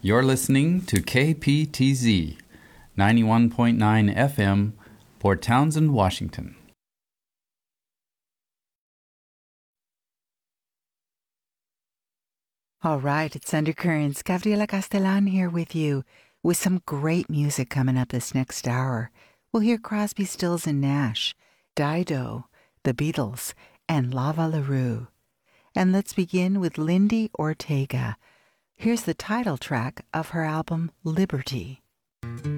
You're listening to KPTZ 91.9 FM, Port Townsend, Washington. All right, it's Undercurrents. Gabriela Castellan here with you with some great music coming up this next hour. We'll hear Crosby, Stills and Nash, Dido, The Beatles, and Lava LaRue. And let's begin with Lindy Ortega. Here's the title track of her album, Liberty.